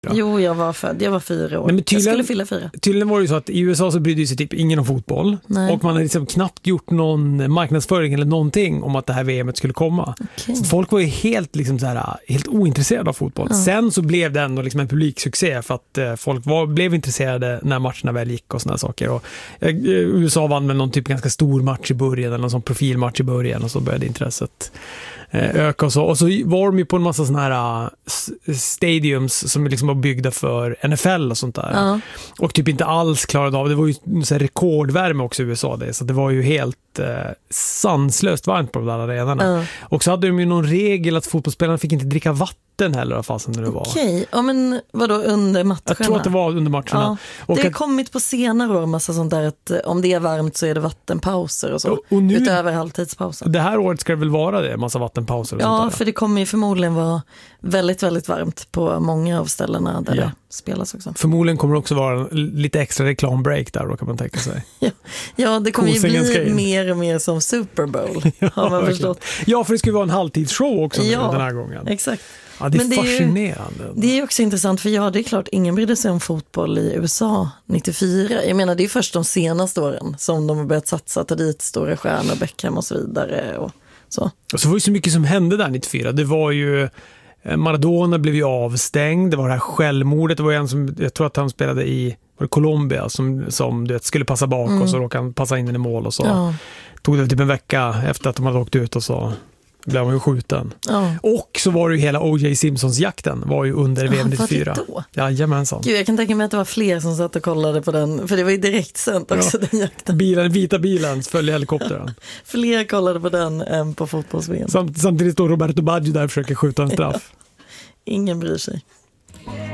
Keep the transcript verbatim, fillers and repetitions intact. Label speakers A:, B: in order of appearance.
A: Jo, jag var född. Jag var fyra år. Nej, men tydligen, jag skulle fylla fyra.
B: Tydligen var det ju så att i U S A så brydde sig typ ingen om fotboll. Nej. Och man hade liksom knappt gjort någon marknadsföring eller någonting om att det här V M:et skulle komma. Okay. Så folk var ju helt, liksom så här, helt ointresserade av fotboll. Ja. Sen så blev det ändå liksom en publiksuccé för att eh, folk var, blev intresserade när matcherna väl gick och såna saker. Och, eh, U S A vann med någon typ ganska stor match i början eller någon sån profilmatch i början och så började intresset öka och så. Och så var de ju på en massa såna här uh, stadiums som liksom var byggda för N F L och sånt där. Uh-huh. Och typ inte alls klarade av. Det var ju så här rekordvärme också i U S A det. Så det var ju helt uh, sanslöst varmt på de där arenorna. Uh-huh. Och så hade de ju någon regel att fotbollsspelarna fick inte dricka vatten heller i alla fall som det var.
A: Okej, okay. Ja men vadå under matcherna?
B: Jag tror att det var under matcherna.
A: Ja.
B: Och
A: det har
B: att,
A: kommit på senare år massa sånt där att om det är varmt så är det vattenpauser och så. Och, och nu, utöver halvtidspauser.
B: Det här året ska det väl vara det, massa vattenpauser och
A: ja,
B: sånt där.
A: För det kommer ju förmodligen vara väldigt, väldigt varmt på många av ställena där ja. det spelas också.
B: Förmodligen kommer det också vara lite extra reklambreak där då kan man tänka sig.
A: ja. ja, det kommer ju bli mer och mer som Super Bowl, ja, har man förstått.
B: Ja, för det skulle vara en halvtidsshow också
A: ja,
B: den här gången.
A: Exakt.
B: Ja, det är,
A: Men det
B: fascinerande.
A: Är ju, det är också intressant för ja, det är klart, ingen brydde sig om fotboll i U S A nittiofyra. Jag menar, det är först de senaste åren som de har börjat satsa, ta dit stora stjärnor, Beckham och så vidare och så.
B: Och så var det så mycket som hände där nittiofyra. Det var ju Maradona blev ju avstängd. Det var det här självmordet. Det var en som, jag tror att han spelade i var det Colombia som, som du vet, skulle passa bak mm. och så råkade han passa in i mål och så. Ja. Tog det typ en vecka efter att de hade åkt ut och så blev han ju skjuten. Ja. Och så var det ju hela O J Simpsons-jakten var ju under V M nittiofyra.
A: Var det då?
B: Jajamensan.
A: Gud, jag kan tänka mig att det var fler som satt och kollade på den, för det var ju direkt sänt också ja. den jakten.
B: Bilen, vita bilen följer helikoptern.
A: Fler kollade på den än på fotbolls-V M.
B: Samt, samtidigt står Roberto Baggio där och försöker skjuta en straff.
A: Ingen bryr sig.